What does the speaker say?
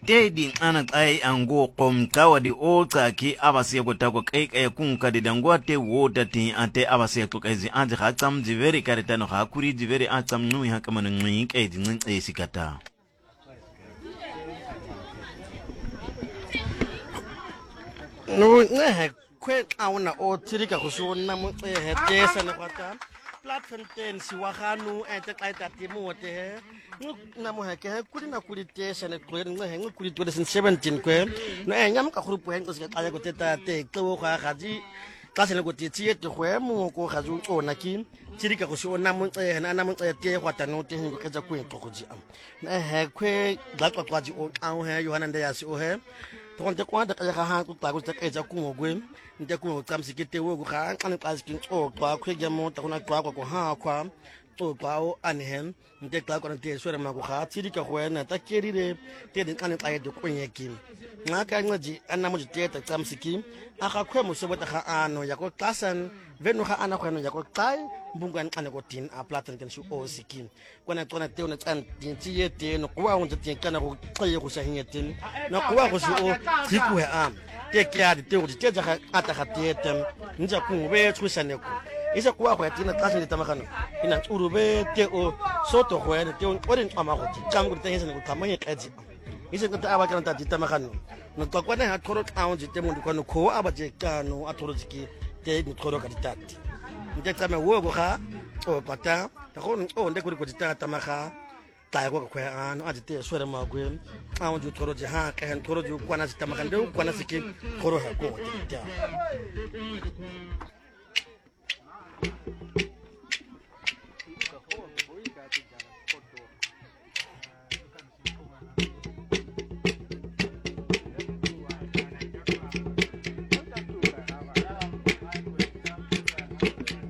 Tedin ana tsaye ango kom tawadi o tsaki abasiye kotako kai kun kadi dangwa te wota tin ate abasiye to kai anje ha tsam jiveri karita no ha kuri jiveri atsam nui ha kamano ngi kai din sikata. No ne kwet auna o tirika kusona mo tesa na kwata platform ten si wahanu ente kaita timu te na mo heke kuri na kuri tesa na kuri ngwe kuri 2017 kwe na nyam ka kuri point ka kaya ko teta te to ka gaji ka se ko ti tie te kwe mo ko gazu ona ki tirika kusona mo na mo te kwata no te ka ja kwe to kuji am na he kwe ga kwaji o au he yohana nda yasi o he Tonte kwanda kaya ha ku ta ku ta kai ku ngwe nte ku tsam sikete wo ku ga kan ka skin o kwa ku ge mo ta kuna kwa ko ha kwa to pa o anhen nte ka ko nte so ma ku ga tiri ka ho na ta kerire te den kan ka ye de ku nyeki nga ka ngaji anna mo te ta tsam siki aka kwe mo so bota ga ano ya ko klasan venu ga ana ko no ya ko tai mbungan ana ko tin a platan kan su o siki kona tona te ona tsan tin ti ye te no kwa on te kana ko tsaye ko sahin yetin na kwa ko su o tiku he am te kya de te o te ja ata ga te tem nja ku be chu sane ko isa kwa ko tin ta sin ta makano ina tsuru be te o soto ko ne te o orin ama ko jam ko te hin ko tamanye kaji isa ko ta aba kan ta ta makano no to kwa na ha toro ka on te mo ko no ko aba je kano atoro jiki te ni toro ka ditati nte tsame wo go ga o pata ta go o nde ko ditata maka ta go ko an a te swere ma gwe a on ju toro je ha ka hen toro ju kwa na sita maka nde kwa na siki toro ha go te